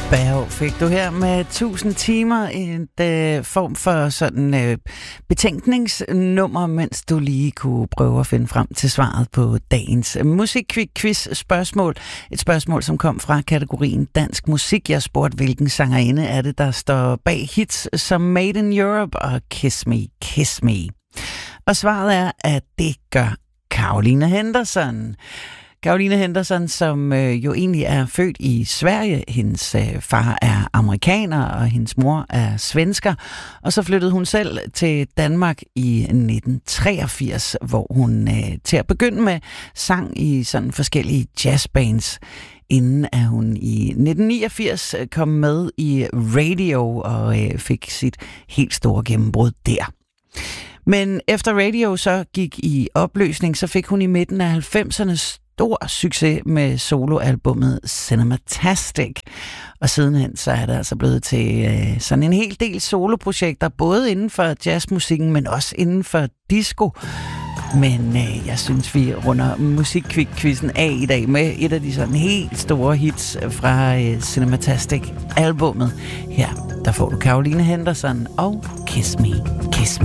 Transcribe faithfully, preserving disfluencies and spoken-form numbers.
Bærg fik du her med tusind timer, en øh, form for sådan øh, betænkningsnummer, mens du lige kunne prøve at finde frem til svaret på dagens musikquiz-spørgsmål. Et spørgsmål, som kom fra kategorien dansk musik. Jeg spurgte, hvilken sangerinde er det, der står bag hits som Made in Europe og Kiss Me, Kiss Me. Og svaret er, at det gør Caroline Henderson. Caroline Henderson, som øh, jo egentlig er født i Sverige. Hendes øh, far er amerikaner, og hendes mor er svensker. Og så flyttede hun selv til Danmark i nitten treogfirs, hvor hun øh, til at begynde med sang i sådan forskellige jazzbands, inden at hun i nitten niogfirs kom med i Radio og øh, fik sit helt store gennembrud der. Men efter Radio så gik i opløsning, så fik hun i midten af halvfemserne stor succes med soloalbummet Cinematastic. Og sidenhen så er det altså blevet til øh, sådan en hel del soloprojekter, både inden for jazzmusikken, men også inden for disco. Men øh, jeg synes, vi runder musikquizzen af i dag med et af de sådan helt store hits fra øh, Cinematastic-albummet. Her, der får du Caroline Henderson og Kiss Me, Kiss Me.